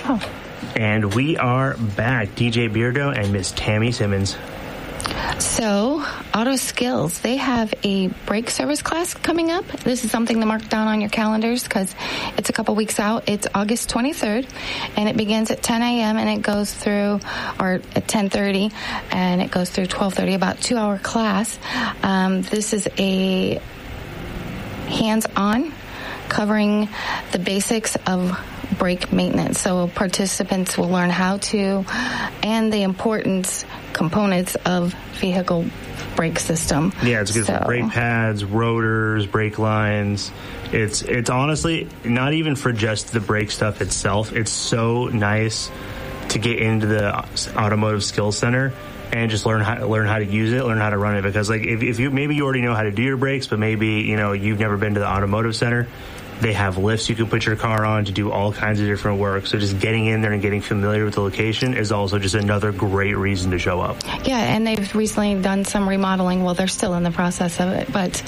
Oh. And we are back. DJ Beardo and Miss Tammy Simmons. So, Auto Skills, they have a brake service class coming up. This is something to mark down on your calendars because it's a couple weeks out. It's August 23rd, and it begins at 10 a.m. and it goes through, or at 10:30, and it goes through 12:30, about 2-hour class. This is a hands-on covering the basics of brake maintenance. So participants will learn how to and the important components of vehicle brake system. Yeah, it's good for brake pads, rotors, brake lines. It's honestly not even for just the brake stuff itself. It's so nice to get into the Automotive Skills Center and just learn how to use it, learn how to run it. Because like if you maybe you already know how to do your brakes, but maybe you've never been to the Automotive Center. They have lifts you can put your car on to do all kinds of different work. So just getting in there and getting familiar with the location is also just another great reason to show up. Yeah, and they've recently done some remodeling. Well, they're still in the process of it, but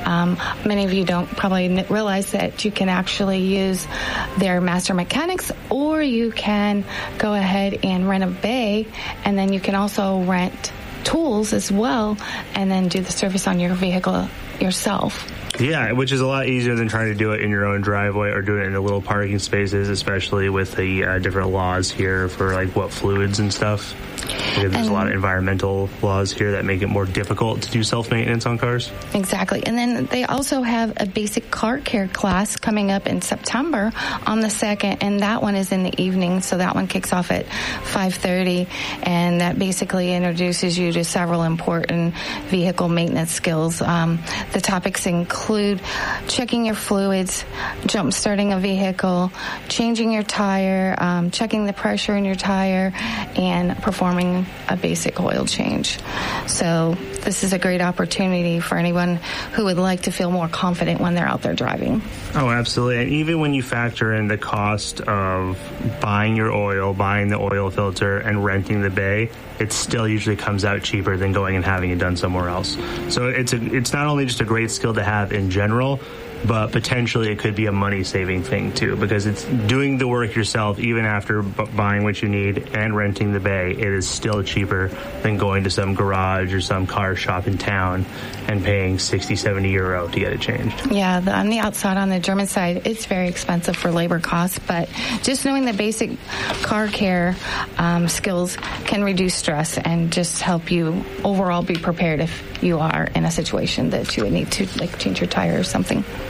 many of you don't probably realize that you can actually use their master mechanics, or you can go ahead and rent a bay, and then you can also rent tools as well, and then do the service on your vehicle yourself. Yeah, which is a lot easier than trying to do it in your own driveway or do it in the little parking spaces, especially with the different laws here for like what fluids and stuff. Because there's a lot of environmental laws here that make it more difficult to do self-maintenance on cars. Exactly. And then they also have a basic car care class coming up in September on the 2nd, and that one is in the evening, so that one kicks off at 5:30, and that basically introduces you to several important vehicle maintenance skills. The topics include checking your fluids, jump-starting a vehicle, changing your tire, checking the pressure in your tire, and performing a basic oil change. So this is a great opportunity for anyone who would like to feel more confident when they're out there driving. Oh, absolutely. And even when you factor in the cost of buying your oil, buying the oil filter, and renting the bay, it still usually comes out cheaper than going and having it done somewhere else. So it's not only just a great skill to have in general, but potentially it could be a money-saving thing too, because it's doing the work yourself. Even after buying what you need and renting the bay, it is still cheaper than going to some garage or some car shop in town and paying 60, 70 euro to get it changed. Yeah, on the outside, on the German side, it's very expensive for labor costs, but just knowing the basic car care skills can reduce stress and just help you overall be prepared if you are in a situation that you would need to like change your tire or something.